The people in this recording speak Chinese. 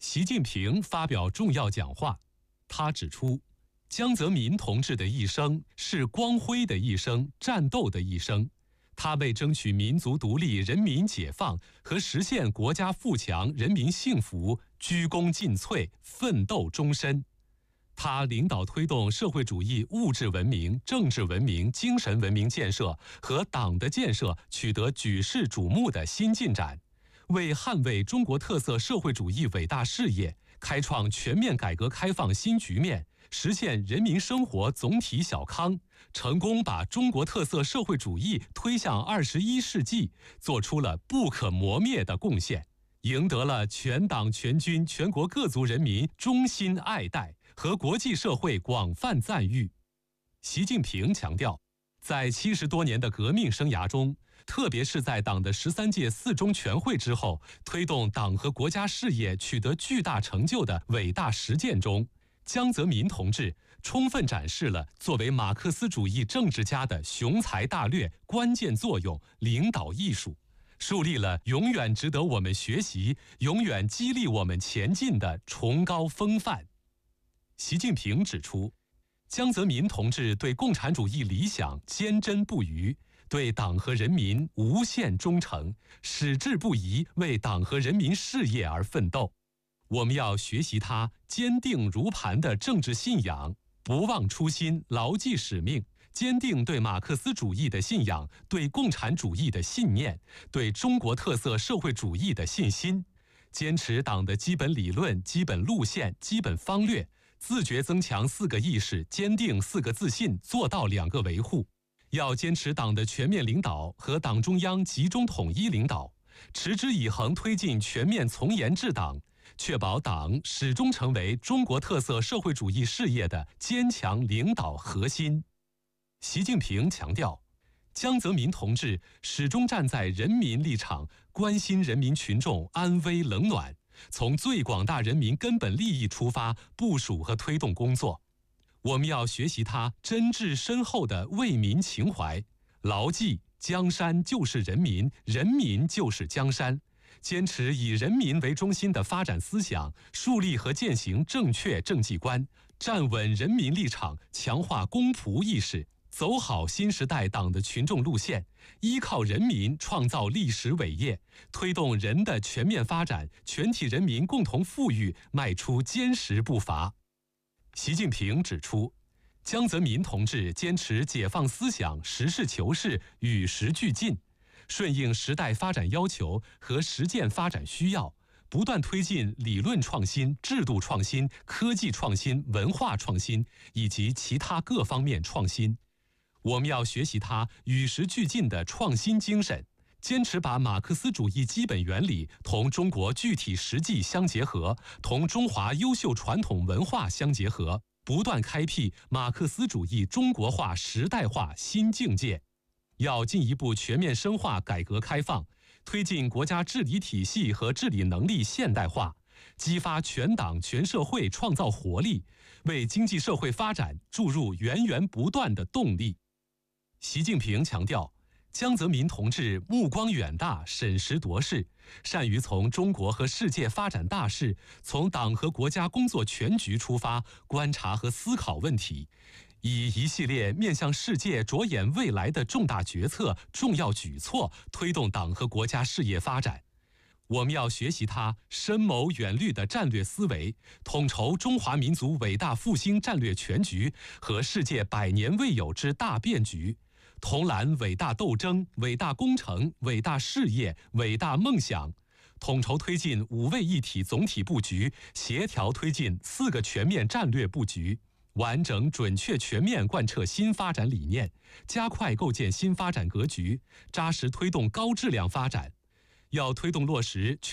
习近平发表重要讲话，他指出，江泽民同志的一生是光辉的一生，战斗的一生。他为争取民族独立、人民解放和实现国家富强、人民幸福，鞠躬尽瘁，奋斗终身。他领导推动社会主义物质文明、政治文明、精神文明建设和党的建设取得举世瞩目的新进展，为捍卫中国特色社会主义伟大事业，开创全面改革开放新局面，实现人民生活总体小康，成功把中国特色社会主义推向21世纪，做出了不可磨灭的贡献，赢得了全党全军全国各族人民衷心爱戴和国际社会广泛赞誉。习近平强调，在70多年的革命生涯中，特别是在党的13届4中全会之后，推动党和国家事业取得巨大成就的伟大实践中，江泽民同志充分展示了作为马克思主义政治家的雄才大略、关键作用、领导艺术，树立了永远值得我们学习、永远激励我们前进的崇高风范。习近平指出，江泽民同志对共产主义理想坚贞不渝，对党和人民无限忠诚，矢志不移为党和人民事业而奋斗。我们要学习他坚定如磐的政治信仰，不忘初心，牢记使命，坚定对马克思主义的信仰，对共产主义的信念，对中国特色社会主义的信心，坚持党的基本理论、基本路线、基本方略，自觉增强4个意识，坚定4个自信，做到2个维护。要坚持党的全面领导和党中央集中统一领导，持之以恒推进全面从严治党，确保党始终成为中国特色社会主义事业的坚强领导核心。习近平强调，江泽民同志始终站在人民立场，关心人民群众安危冷暖，从最广大人民根本利益出发，部署和推动工作。我们要学习他真挚深厚的为民情怀，牢记江山就是人民，人民就是江山，坚持以人民为中心的发展思想，树立和践行正确政绩观，站稳人民立场，强化公仆意识，走好新时代党的群众路线，依靠人民创造历史伟业，推动人的全面发展，全体人民共同富裕迈出坚实步伐。习近平指出，江泽民同志坚持解放思想，实事求是，与时俱进，顺应时代发展要求和实践发展需要，不断推进理论创新、制度创新、科技创新、文化创新以及其他各方面创新。我们要学习他与时俱进的创新精神，坚持把马克思主义基本原理同中国具体实际相结合，同中华优秀传统文化相结合，不断开辟马克思主义中国化时代化新境界。要进一步全面深化改革开放，推进国家治理体系和治理能力现代化，激发全党全社会创造活力，为经济社会发展注入源源不断的动力。习近平强调，江泽民同志目光远大，审时度势，善于从中国和世界发展大势，从党和国家工作全局出发，观察和思考问题，以一系列面向世界、着眼未来的重大决策、重要举措，推动党和国家事业发展。我们要学习他深谋远虑的战略思维，统筹中华民族伟大复兴战略全局和世界100年未有之大变局，统揽伟大斗争、伟大工程、伟大事业、伟大梦想，统筹推进5位一体总体布局，协调推进4个全面战略布局，完整准确全面贯彻新发展理念，加快构建新发展格局，扎实推动高质量发展。要推动落实